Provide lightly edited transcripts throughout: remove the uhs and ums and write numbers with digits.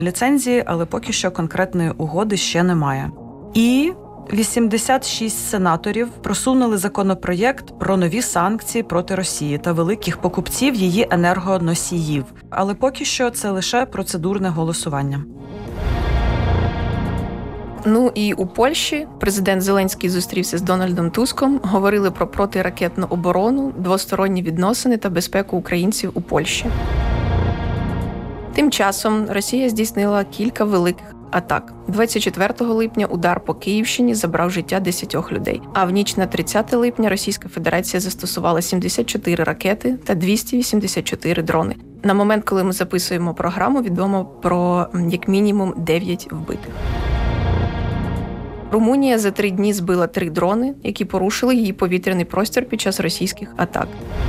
ліцензії, але поки що конкретної угоди ще немає. І 86 сенаторів просунули законопроєкт про нові санкції проти Росії та великих покупців її енергоносіїв. Але поки що це лише процедурне голосування. Ну і у Польщі президент Зеленський зустрівся з Дональдом Туском, говорили про протиракетну оборону, двосторонні відносини та безпеку українців у Польщі. Тим часом Росія здійснила кілька великих атак. 24 липня удар по Київщині забрав життя 10 людей. А в ніч на 30 липня Російська Федерація застосувала 74 ракети та 284 дрони. На момент, коли ми записуємо програму, відомо про як мінімум 9 вбитих. Румунія за 3 дні збила 3 дрони, які порушили її повітряний простір під час російських атак.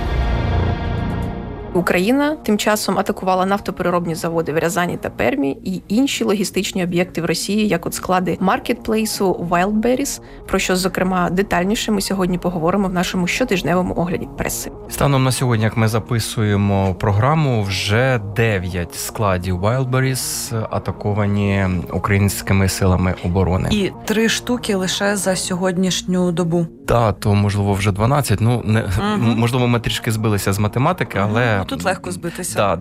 Україна тим часом атакувала нафтопереробні заводи в Рязані та Пермі і інші логістичні об'єкти в Росії, як от склади маркетплейсу Wildberries, про що, зокрема, детальніше ми сьогодні поговоримо в нашому щотижневому огляді преси. Станом на сьогодні, як ми записуємо програму, вже 9 складів Wildberries атаковані українськими силами оборони. І 3 штуки лише за сьогоднішню добу. Так, то, можливо, вже 12. Можливо, ми трішки збилися з математики, але... Тут легко збитися. Так,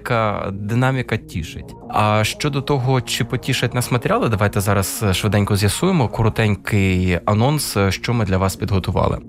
динаміка тішить. А щодо того, чи потішать нас матеріали, давайте зараз швиденько з'ясуємо. Коротенький анонс, що ми для вас підготували.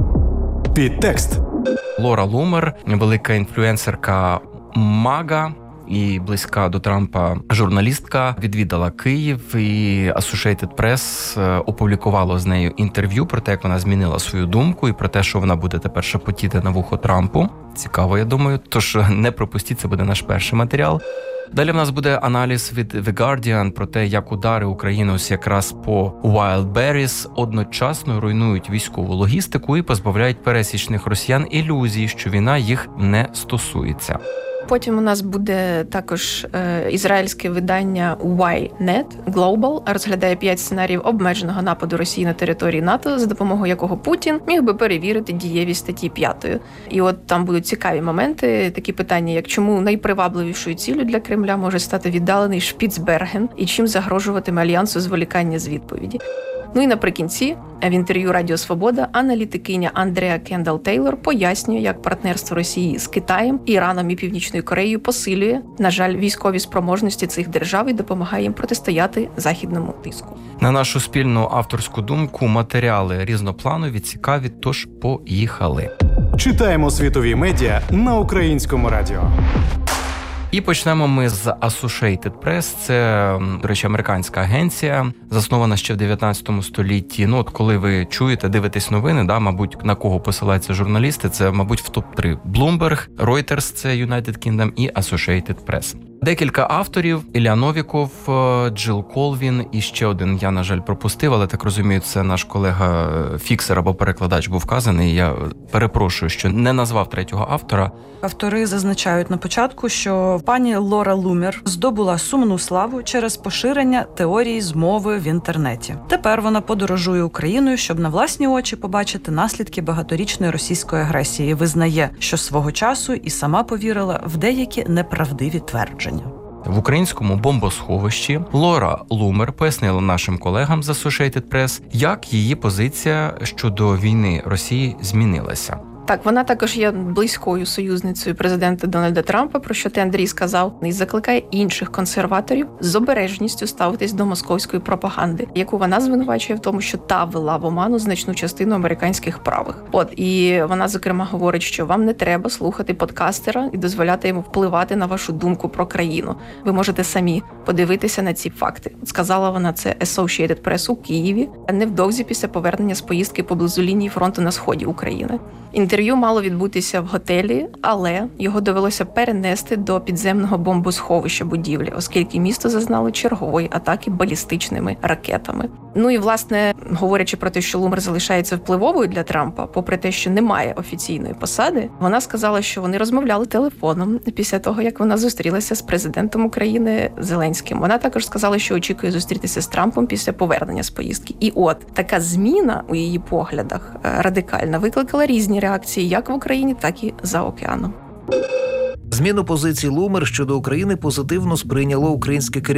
Підтекст. Лора Лумер, велика інфлюенсерка МАГА і близька до Трампа журналістка, відвідала Київ, і Associated Press опублікувало з нею інтерв'ю про те, як вона змінила свою думку і про те, що вона буде тепер шепотіти на вухо Трампу. Цікаво, я думаю, тож не пропустіть, це буде наш перший матеріал. Далі в нас буде аналіз від The Guardian про те, як удари України ось якраз по Wildberries одночасно руйнують військову логістику і позбавляють пересічних росіян ілюзій, що війна їх не стосується. Потім у нас буде також ізраїльське видання Ynet Global, розглядає 5 сценаріїв обмеженого нападу Росії на території НАТО, за допомогою якого Путін міг би перевірити дієвість статті 5. І от там будуть цікаві моменти, такі питання, як чому найпривабливішою ціллю для Кремля може стати віддалений Шпіцберген і чим загрожуватиме альянсу зволікання з відповіді. Ну і наприкінці, в інтерв'ю Радіо Свобода, аналітикиня Андреа Кендалл-Тейлор пояснює, як партнерство Росії з Китаєм, Іраном і Північною Кореєю посилює, на жаль, військові спроможності цих держав і допомагає їм протистояти західному тиску. На нашу спільну авторську думку, матеріали різнопланові, цікаві, тож поїхали. Читаємо світові медіа на Українському радіо. І почнемо ми з Associated Press. Це, до речі, американська агенція, заснована ще в 19 столітті. Ну, от коли ви чуєте, дивитесь новини, мабуть, на кого посилаються журналісти, це, мабуть, в топ-3. Bloomberg, Reuters, це United Kingdom і Associated Press. Декілька авторів: Ілля Новіков, Джил Колвін і ще один, я, на жаль, пропустив, але, так розумію, це наш колега-фіксер або перекладач був вказаний. Я перепрошую, що не назвав третього автора. Автори зазначають на початку, що пані Лора Лумер здобула сумну славу через поширення теорії змови в інтернеті. Тепер вона подорожує Україною, щоб на власні очі побачити наслідки багаторічної російської агресії. Визнає, що свого часу і сама повірила в деякі неправдиві твердження. В українському бомбосховищі Лора Лумер пояснила нашим колегам з Associated Press, як її позиція щодо війни Росії змінилася. Так, вона також є близькою союзницею президента Дональда Трампа, про що ти, Андрій, сказав, і закликає інших консерваторів з обережністю ставитись до московської пропаганди, яку вона звинувачує в тому, що та ввела в оману значну частину американських правих. І вона, зокрема, говорить, що вам не треба слухати подкастера і дозволяти йому впливати на вашу думку про країну. Ви можете самі подивитися на ці факти. Сказала вона це Associated Press у Києві, невдовзі після повернення з поїздки поблизу лінії фронту на сході України. Інтерв'ю мало відбутися в готелі, але його довелося перенести до підземного бомбосховища будівлі, оскільки місто зазнало чергової атаки балістичними ракетами. Ну і, власне, говорячи про те, що Лумер залишається впливовою для Трампа, попри те, що немає офіційної посади, вона сказала, що вони розмовляли телефоном після того, як вона зустрілася з президентом України Зеленським. Вона також сказала, що очікує зустрітися з Трампом після повернення з поїздки. І от така зміна у її поглядах радикальна викликала різні реакції як в Україні, так і за океаном. Зміну позицій Лумер щодо України позитивно сприйняло українське керівництво.